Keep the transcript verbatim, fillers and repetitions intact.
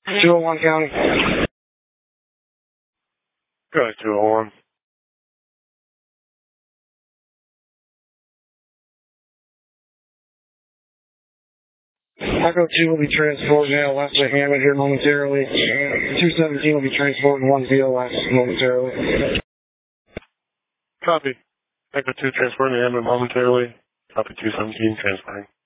two oh one County. Go ahead, two oh one. Echo two will be transporting L S to Hammond here momentarily. two seventeen will be transporting one V O S momentarily. Copy. Echo two transporting to Hammond momentarily. Copy two seventeen transporting.